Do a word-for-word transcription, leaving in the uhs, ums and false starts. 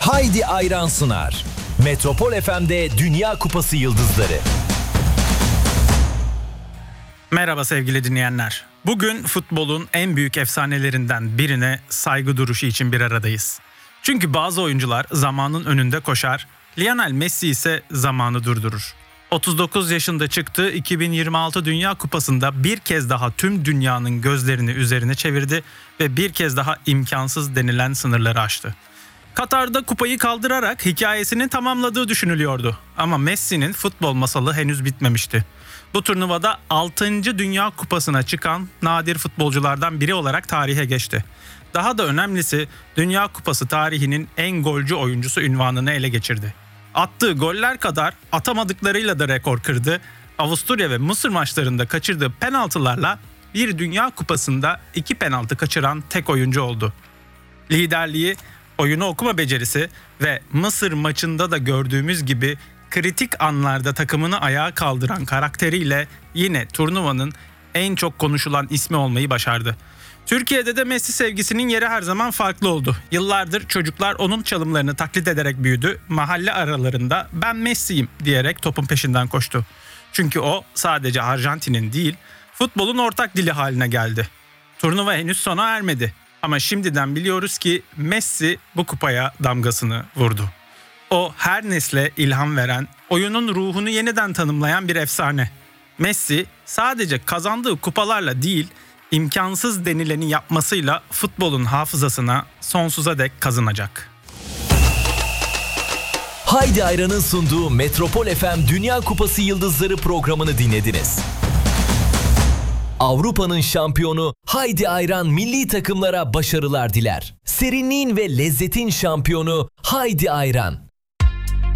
Haydi Ayran sunar. Metropol F M'de Dünya Kupası Yıldızları. Merhaba sevgili dinleyenler. Bugün futbolun en büyük efsanelerinden birine saygı duruşu için bir aradayız. Çünkü bazı oyuncular zamanın önünde koşar, Lionel Messi ise zamanı durdurur. otuz dokuz yaşında çıktığı iki bin yirmi altı Dünya Kupası'nda bir kez daha tüm dünyanın gözlerini üzerine çevirdi ve bir kez daha imkansız denilen sınırları aştı. Katar'da kupayı kaldırarak hikayesini tamamladığı düşünülüyordu. Ama Messi'nin futbol masalı henüz bitmemişti. Bu turnuvada altıncı Dünya Kupası'na çıkan nadir futbolculardan biri olarak tarihe geçti. Daha da önemlisi Dünya Kupası tarihinin en golcü oyuncusu unvanını ele geçirdi. Attığı goller kadar atamadıklarıyla da rekor kırdı. Avusturya ve Mısır maçlarında kaçırdığı penaltılarla bir Dünya Kupası'nda iki penaltı kaçıran tek oyuncu oldu. Liderliği, oyunu okuma becerisi ve Mısır maçında da gördüğümüz gibi kritik anlarda takımını ayağa kaldıran karakteriyle yine turnuvanın en çok konuşulan ismi olmayı başardı. Türkiye'de de Messi sevgisinin yeri her zaman farklı oldu. Yıllardır çocuklar onun çalımlarını taklit ederek büyüdü. Mahalle aralarında ben Messi'yim diyerek topun peşinden koştu. Çünkü o sadece Arjantin'in değil, futbolun ortak dili haline geldi. Turnuva henüz sona ermedi. Ama şimdiden biliyoruz ki Messi bu kupaya damgasını vurdu. O her nesle ilham veren, oyunun ruhunu yeniden tanımlayan bir efsane. Messi sadece kazandığı kupalarla değil, imkansız denileni yapmasıyla futbolun hafızasına sonsuza dek kazınacak. Haydi Ayran'ın sunduğu Metropol F M Dünya Kupası Yıldızları programını dinlediniz. Avrupa'nın şampiyonu Haydi Ayran milli takımlara başarılar diler. Serinliğin ve lezzetin şampiyonu Haydi Ayran.